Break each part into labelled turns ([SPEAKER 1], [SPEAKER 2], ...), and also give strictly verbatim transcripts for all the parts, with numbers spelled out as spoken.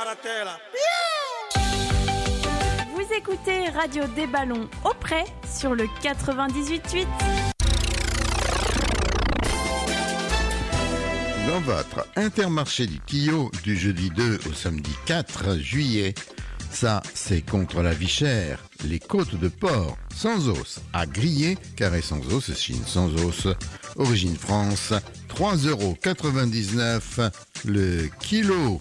[SPEAKER 1] Vous écoutez Radio des Ballons au près sur le quatre-vingt-dix-huit huit.
[SPEAKER 2] Dans votre Intermarché du Tillot du jeudi deux au samedi quatre juillet, ça c'est contre la vie chère. Les côtes de porc sans os à griller, carré sans os, Chine sans os, origine France, trois euros quatre-vingt-dix-neuf le kilo.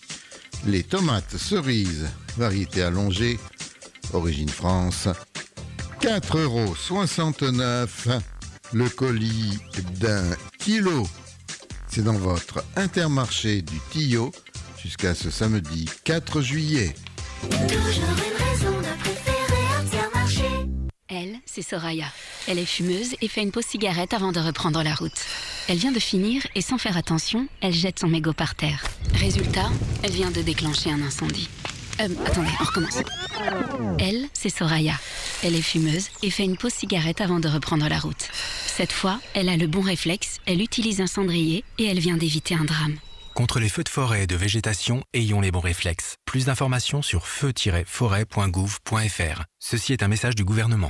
[SPEAKER 2] Les tomates cerises, variété allongée, origine France, quatre euros soixante-neuf le colis d'un kilo. C'est dans votre Intermarché du Tillot jusqu'à ce samedi quatre juillet.
[SPEAKER 3] Toujours une raison de préférer Intermarché.
[SPEAKER 4] Elle, c'est Soraya. Elle est fumeuse et fait une pause cigarette avant de reprendre la route. Elle vient de finir et sans faire attention, elle jette son mégot par terre. Résultat, elle vient de déclencher un incendie. Euh, attendez, on recommence. Elle, c'est Soraya. Elle est fumeuse et fait une pause cigarette avant de reprendre la route. Cette fois, elle a le bon réflexe, elle utilise un cendrier et elle vient d'éviter un drame.
[SPEAKER 5] Contre les feux de forêt et de végétation, ayons les bons réflexes. Plus d'informations sur feu tiret forêt point gouv point f r. Ceci est un message du gouvernement.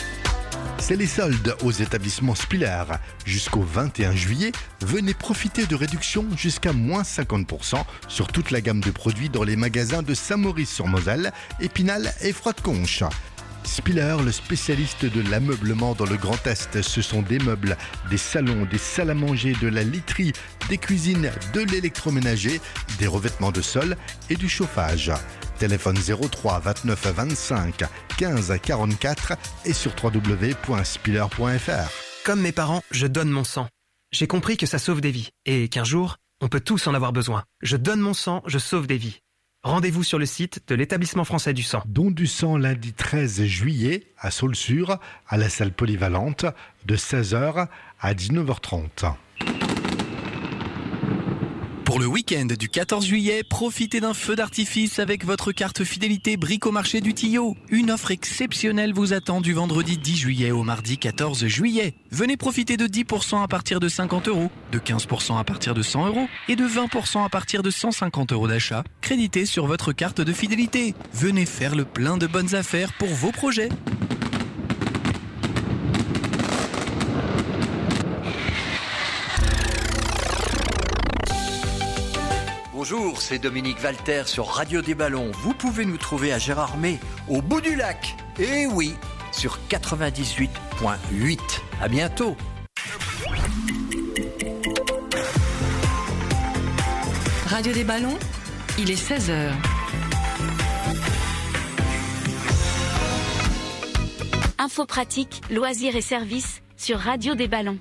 [SPEAKER 6] C'est les soldes aux établissements Spiller. Jusqu'au vingt et un juillet, venez profiter de réductions jusqu'à moins cinquante pour cent sur toute la gamme de produits dans les magasins de Saint-Maurice-sur-Moselle, Épinal et Froide-Conche. Spiller, le spécialiste de l'ameublement dans le Grand Est. Ce sont des meubles, des salons, des salles à manger, de la literie, des cuisines, de l'électroménager, des revêtements de sol et du chauffage. Téléphone zéro trois vingt-neuf vingt-cinq quinze quarante-quatre et sur w w w point spiller point f r.
[SPEAKER 7] Comme mes parents, je donne mon sang. J'ai compris que ça sauve des vies et qu'un jour, on peut tous en avoir besoin. Je donne mon sang, je sauve des vies. Rendez-vous sur le site de l'Établissement français du sang.
[SPEAKER 6] Don du sang lundi treize juillet à Saulsure, à la salle polyvalente, de seize heures à dix-neuf heures trente.
[SPEAKER 8] Pour le week-end du quatorze juillet, profitez d'un feu d'artifice avec votre carte fidélité Bricomarché du Tillot. Une offre exceptionnelle vous attend du vendredi dix juillet au mardi quatorze juillet. Venez profiter de dix pour cent à partir de cinquante euros, de quinze pour cent à partir de cent euros et de vingt pour cent à partir de cent cinquante euros d'achat, crédité sur votre carte de fidélité. Venez faire le plein de bonnes affaires pour vos projets.
[SPEAKER 9] Bonjour, c'est Dominique Walter sur Radio des Ballons. Vous pouvez nous trouver à Gérardmer, au bout du lac. Et oui, sur quatre-vingt-dix-huit point huit. À bientôt.
[SPEAKER 10] Radio des Ballons, il est seize heures.
[SPEAKER 4] Info pratique, loisirs et services sur Radio des Ballons.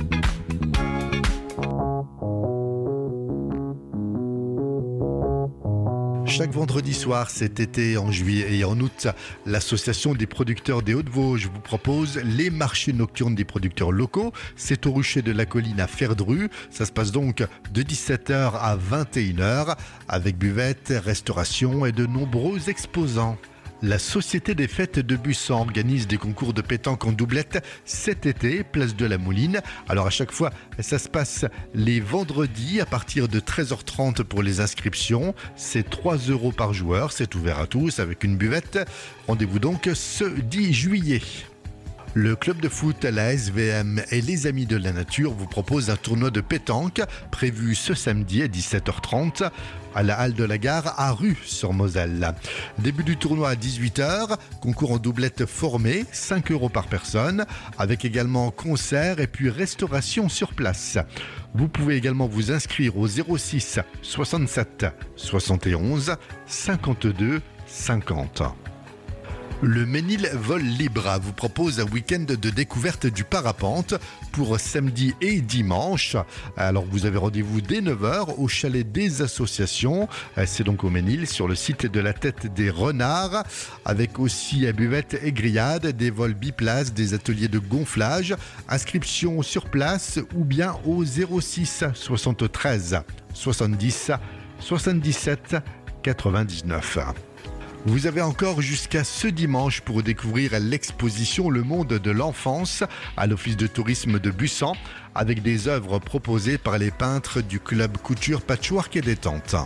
[SPEAKER 6] Chaque vendredi soir cet été, en juillet et en août, l'association des producteurs des Hauts-de-Vosges vous propose les marchés nocturnes des producteurs locaux. C'est au rucher de la colline à Ferdru. Ça se passe donc de dix-sept heures à vingt et une heures avec buvette, restauration et de nombreux exposants. La Société des Fêtes de Bussan organise des concours de pétanque en doublette cet été, place de la Mouline. Alors à chaque fois, ça se passe les vendredis à partir de treize heures trente pour les inscriptions. C'est trois euros par joueur, c'est ouvert à tous avec une buvette. Rendez-vous donc ce dix juillet. Le club de foot, la S V M et les Amis de la Nature vous proposent un tournoi de pétanque prévu ce samedi à dix-sept heures trente à la halle de la gare à Rue sur Moselle. Début du tournoi à dix-huit heures, concours en doublette formé, cinq euros par personne, avec également concert et puis restauration sur place. Vous pouvez également vous inscrire au zéro six soixante-sept soixante et onze cinquante-deux cinquante. Le Ménil Vol Libre vous propose un week-end de découverte du parapente pour samedi et dimanche. Alors vous avez rendez-vous dès neuf heures au chalet des associations. C'est donc au Ménil sur le site de la Tête des Renards avec aussi à buvette et grillade, des vols biplaces, des ateliers de gonflage. Inscription sur place ou bien au zéro six soixante-treize soixante-dix soixante-dix-sept quatre-vingt-dix-neuf. Vous avez encore jusqu'à ce dimanche pour découvrir l'exposition Le Monde de l'Enfance à l'Office de tourisme de Bussan avec des œuvres proposées par les peintres du club couture patchwork et détente.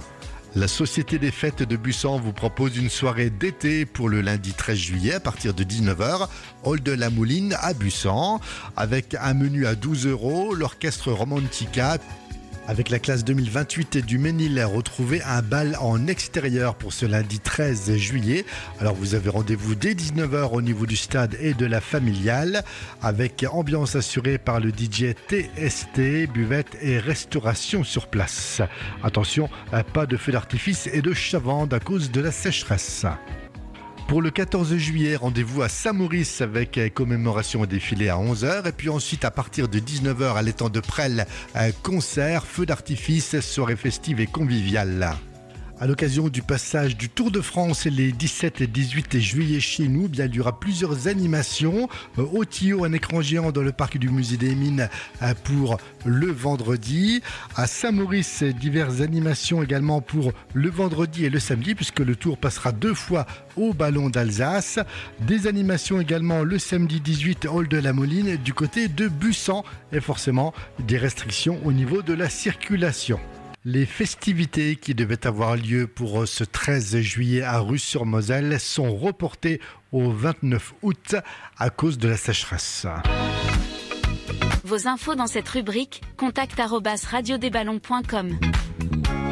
[SPEAKER 6] La Société des Fêtes de Bussan vous propose une soirée d'été pour le lundi treize juillet à partir de dix-neuf heures, hall de la Mouline à Bussan, avec un menu à douze euros, l'orchestre Romantica. Avec la classe deux mille vingt-huit du Ménil, retrouvez un bal en extérieur pour ce lundi treize juillet. Alors vous avez rendez-vous dès dix-neuf heures au niveau du stade et de la familiale, avec ambiance assurée par le D J T S T, buvette et restauration sur place. Attention, pas de feux d'artifice et de chavande à cause de la sécheresse. Pour le quatorze juillet, rendez-vous à Saint-Maurice avec commémoration et défilé à onze heures. Et puis ensuite, à partir de dix-neuf heures, à l'étang de Presles, concert, feu d'artifice, soirée festive et conviviale. À l'occasion du passage du Tour de France les dix-sept et dix-huit juillet chez nous, bien, il y aura plusieurs animations. Au Tillot, un écran géant dans le parc du Musée des Mines pour le vendredi. À Saint-Maurice, diverses animations également pour le vendredi et le samedi, puisque le Tour passera deux fois au Ballon d'Alsace. Des animations également le samedi dix-huit, hall de la Moline du côté de Bussan. Et forcément, des restrictions au niveau de la circulation. Les festivités qui devaient avoir lieu pour ce treize juillet à Russe-sur-Moselle sont reportées au vingt-neuf août à cause de la sécheresse.
[SPEAKER 4] Vos infos dans cette rubrique, contact arobase radiodesballons point com.